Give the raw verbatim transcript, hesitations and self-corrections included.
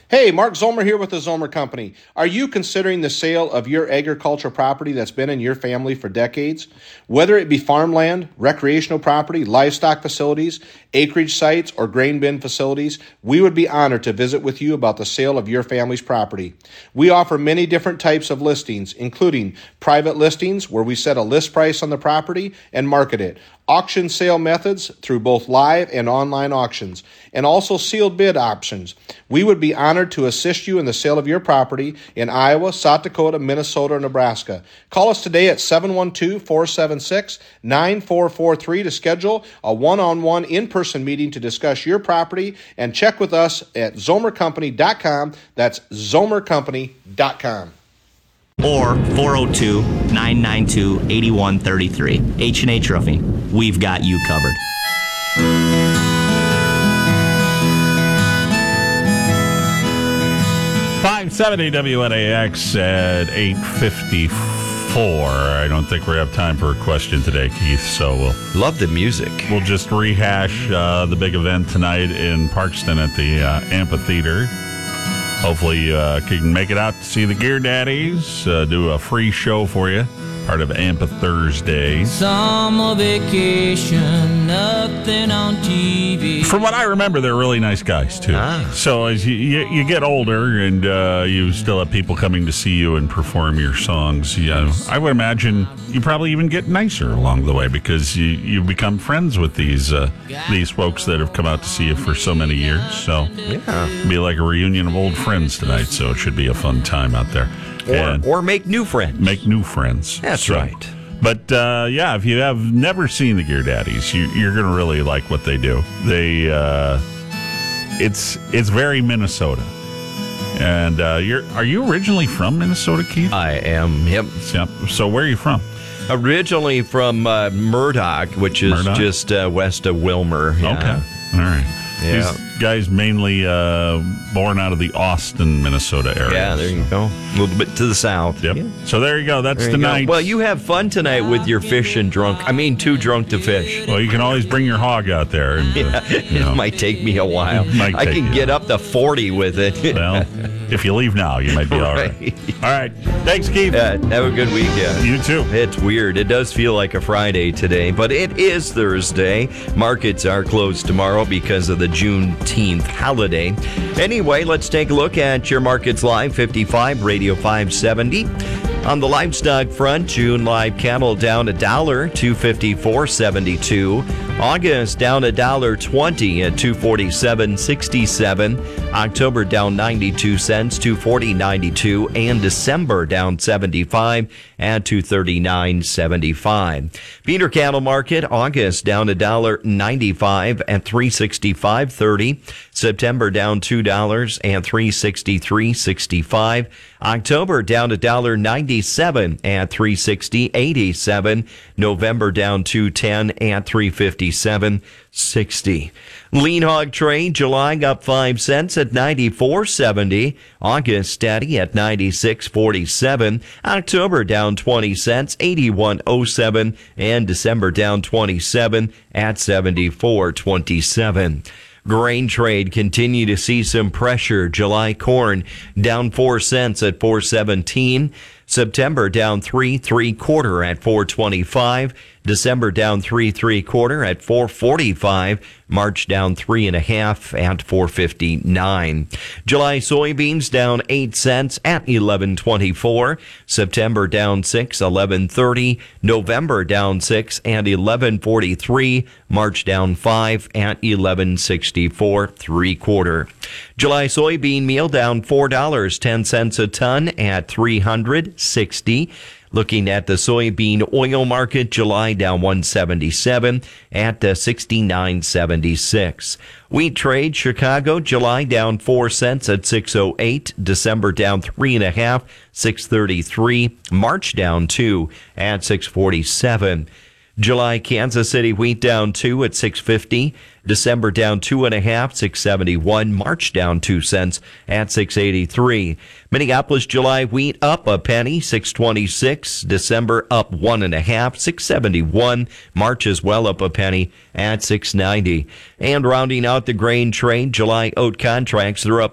Hey, Mark Zomer here with the Zomer Company. Are you considering the sale of your agricultural property that's been in your family for decades? Whether it be farmland, recreational property, livestock facilities, acreage sites, or grain bin facilities, we would be honored to visit with you about the sale of your family's property. We offer many different types of listings, including private listings where we set a list price on the property and market it, auction sale methods through both live and online auctions, and also sealed bid options. We would be honored to assist you in the sale of your property in Iowa, South Dakota, Minnesota, or Nebraska. Call us today at seven one two, four seven six, nine four four three to schedule a one-on-one in-person meeting to discuss your property, and check with us at zomer company dot com. That's zomer company dot com. Or four oh two, nine nine two, eight one three three. H and H Roofing. We've got you covered. five seventy W N A X at eight fifty-four. I don't think we have time for a question today, Keith, so we'll... Love the music. We'll just rehash uh, the big event tonight in Parkston at the uh, amphitheater. Hopefully you uh, can make it out to see the Gear Daddies, uh, do a free show for you, part of Ampa Thursdays. Summer vacation, nothing on T V. From what I remember, they're really nice guys, too. Ah. So as you, you, you get older and uh, you still have people coming to see you and perform your songs, you know, I would imagine you probably even get nicer along the way because you, you become friends with these uh, these folks that have come out to see you for so many years. So Yeah. it'll be like a reunion of old friends tonight, so it should be a fun time out there. Or, And or make new friends. make new friends. That's So- right. But, uh, yeah, if you have never seen the Gear Daddies, you, you're going to really like what they do. They, uh, it's it's very Minnesota. And uh, you're are you originally from Minnesota, Keith? I am, yep. Yep. So where are you from? Originally from uh, Murdoch, which is Murdoch? just uh, west of Wilmer. Yeah. Okay. All right. Yeah. These guys mainly uh, born out of the Austin, Minnesota area. Yeah, there you go. A little bit to the south. Yep. Yeah. So there you go. That's There you tonight. go. Well, you have fun tonight with your fish and drunk. I mean, too drunk to fish. Well, you can always bring your hog out there. And, uh, you know. It might take me a while. It might I take can you. get up to forty with it. Well, if you leave now, you might be all right. Right. All right. Thanks, Keith. Uh, have a good weekend. You too. It's weird. It does feel like a Friday today, but it is Thursday. Markets are closed tomorrow because of the Juneteenth holiday. Anyway, let's take a look at your markets live. fifty-five, Radio five seventy. On the livestock front, June live cattle down a dollar, two fifty-four seventy-two. August down a dollar twenty at two forty-seven sixty-seven. October down ninety-two cents, two forty ninety-two, and December down seventy-five at two thirty-nine seventy-five. Feeder cattle market, August down a dollar ninety-five at three sixty-five thirty. September down two dollars and three sixty-three sixty-five. October down a dollar ninety-seven at three sixty eighty-seven. November down two ten at three fifty-seven sixty. Lean hog trade, July up five cents at ninety-four seventy. August steady at ninety-six forty-seven. October down twenty cents, eighty-one oh seven, and December down twenty-seven at seventy-four twenty-seven. Grain trade continue to see some pressure. July corn down four cents at four seventeen. September down three three quarter at four twenty-five. December down three three quarter at four forty-five. March down three and a half at four fifty-nine. July soybeans down eight cents at eleven twenty-four. September down six, eleven thirty. November down six at eleven forty-three. March down five at eleven sixty-four, three quarter. July soybean meal down four dollars, ten cents a ton at three hundred sixty. Looking at the soybean oil market, July down one seventy-seven at uh, sixty-nine seventy-six. Wheat trade, Chicago, July down four cents at six oh eight. December down three and a half, six thirty-three. March down two at six forty-seven. July Kansas City wheat down two at six fifty. December down two and a half, six seventy-one. March down two cents at six eighty-three. Minneapolis July wheat up a penny, six twenty-six. December up one and a half, six seventy-one. March as well up a penny at six ninety. And rounding out the grain trade, July oat contracts, they're up